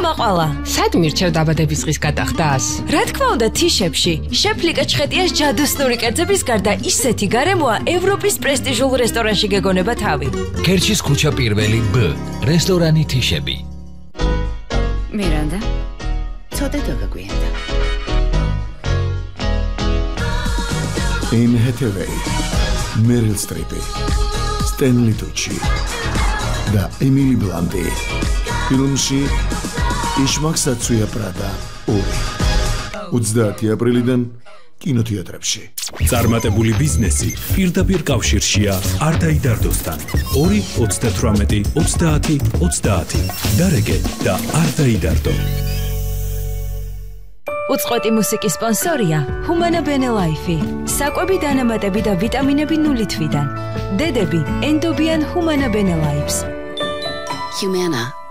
მომაყვალა. სად მირჩევ დაბადების დღის გადახდას? რა თქმა უნდა, თიშებში. შეფ ლიკა ჩხეტიას ჯადოსნური კერძების გარდა ისეთი გარემოა ევროპის პრესტიჟულ რესტორანში გეგონება თავი. Kerchis ქუჩა პირველი B, რესტორანი თიშები. მირანდა, ცოტა დაგაგვიანდა. Anne Hathaway, Meryl Streep, Stanley Tucci და Emily Blunt. ფილმში იშმაკსაცუია პრადა 2. 30 აპრილიდან კინოთეატრებში. წარმატებული ბიზნესი პირდაპირ კავშირშია არდაიდარდოსთან. 2-38-30-30 დარეგე და არდაიდარდო. უწყვეტი მუსიკის სპონსორია Humana Bene Life. საკვები დანამატები და ვიტამინები 0 თვიდან. დედები ენდობიან Humana Bene Lives. Humana